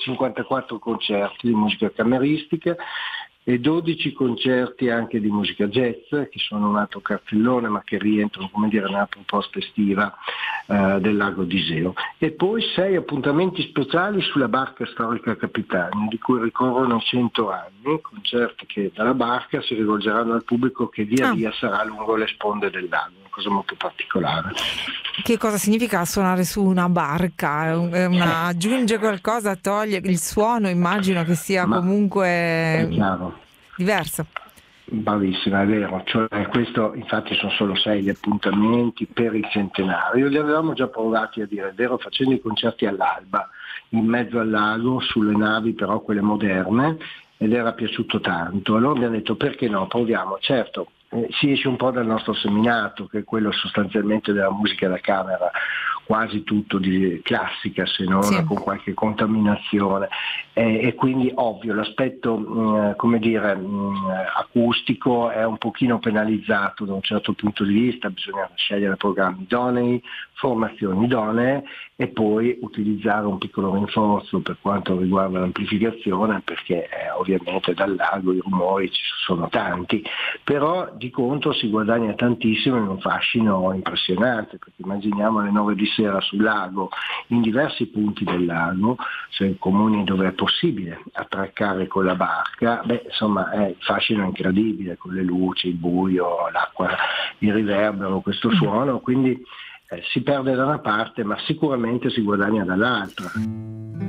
54 concerti di musica cameristica e 12 concerti anche di musica jazz, che sono un altro cartellone ma che rientrano, come dire, nella proposta estiva del Lago d'Iseo. E poi 6 appuntamenti speciali sulla barca storica Capitania, di cui ricorrono 100 anni, concerti che dalla barca si rivolgeranno al pubblico che via via sarà lungo le sponde del lago, una cosa molto particolare. Che cosa significa suonare su una barca? Aggiunge qualcosa, toglie il suono, immagino che sia comunque diverso. Bravissima, è vero, cioè, questo infatti sono solo 6 gli appuntamenti per il centenario, li avevamo già provati a dire, è vero, facendo i concerti all'alba, in mezzo al lago, sulle navi però quelle moderne, ed era piaciuto tanto. Allora abbiamo detto perché no, proviamo, certo. Si esce un po' dal nostro seminato, che è quello sostanzialmente della musica da camera, quasi tutto di classica, se non con qualche contaminazione, e quindi ovvio l'aspetto acustico è un pochino penalizzato da un certo punto di vista, bisogna scegliere programmi idonei, formazioni idonee e poi utilizzare un piccolo rinforzo per quanto riguarda l'amplificazione, perché ovviamente dal lago i rumori ci sono tanti, però di contro si guadagna tantissimo in un fascino impressionante, perché immaginiamo alle 9 di sera sul lago, in diversi punti del lago, cioè comuni dove è possibile attraccare con la barca, insomma il fascino è incredibile, con le luci, il buio, l'acqua, il riverbero, questo suono, quindi si perde da una parte ma sicuramente si guadagna dall'altra.